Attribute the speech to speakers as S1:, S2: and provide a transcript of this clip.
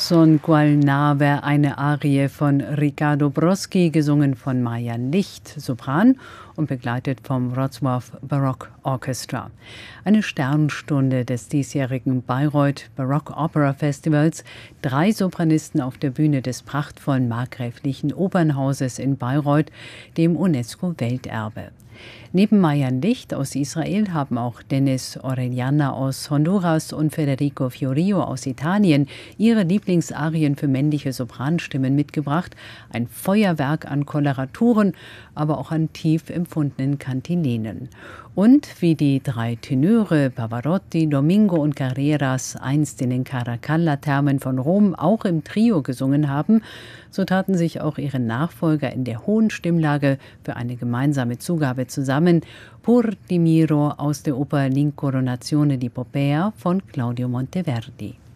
S1: Son qual nave, eine Arie von Riccardo Broschi, gesungen von Marian Licht, Sopran und begleitet vom Wrocław Baroque Orchestra. Eine Sternstunde des diesjährigen Bayreuth Baroque Opera Festivals. 3 Sopranisten auf der Bühne des prachtvollen markgräflichen Opernhauses in Bayreuth, dem UNESCO-Welterbe. Neben Marian Licht aus Israel haben auch Dennis Orellana aus Honduras und Federico Fiorillo aus Italien ihre Lieblingsarien für männliche Sopranstimmen mitgebracht. Ein Feuerwerk an Koloraturen, aber auch an tief empfundenen Kantilenen. Und wie die 3 Tenöre Pavarotti, Domingo und Carreras einst in den Caracalla-Thermen von Rom auch im Trio gesungen haben, so taten sich auch ihre Nachfolger in der hohen Stimmlage für eine gemeinsame Zugabe zusammen. Pur di Miro aus der Oper L'Incoronazione di Poppea von Claudio Monteverdi.